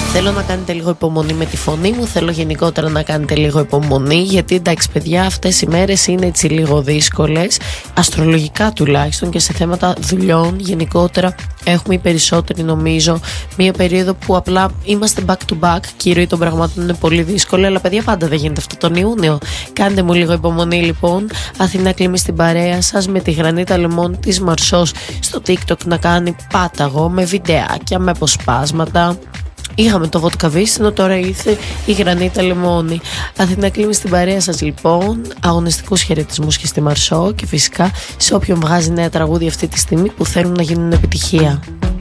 Θέλω να κάνετε λίγο υπομονή με τη φωνή μου. Θέλω γενικότερα να κάνετε λίγο υπομονή. Γιατί εντάξει, παιδιά, αυτές οι μέρες είναι έτσι λίγο δύσκολες. Αστρολογικά τουλάχιστον και σε θέματα δουλειών. Γενικότερα έχουμε οι περισσότεροι, νομίζω, μία περίοδο που απλά είμαστε back to back. Και η ροή των πραγμάτων είναι πολύ δύσκολη. Αλλά παιδιά, πάντα δεν γίνεται αυτό τον Ιούνιο. Κάντε μου λίγο υπομονή, λοιπόν. Αθηνά Κλίμη στην παρέα σας με τη Γρανίτα Λεμόν της Μαρσός στο TikTok να κάνει πάταγο με βιντεάκια, με αποσπάσματα. Είχαμε το βότκα βύσσινο, τώρα ήρθε η Γρανίτα Λεμόνη. Αθηνά Κλίμη στην παρέα σας, λοιπόν. Αγωνιστικούς χαιρετισμούς και στη Μαρσό και φυσικά σε όποιον βγάζει νέα τραγούδια αυτή τη στιγμή που θέλουν να γίνουν επιτυχία.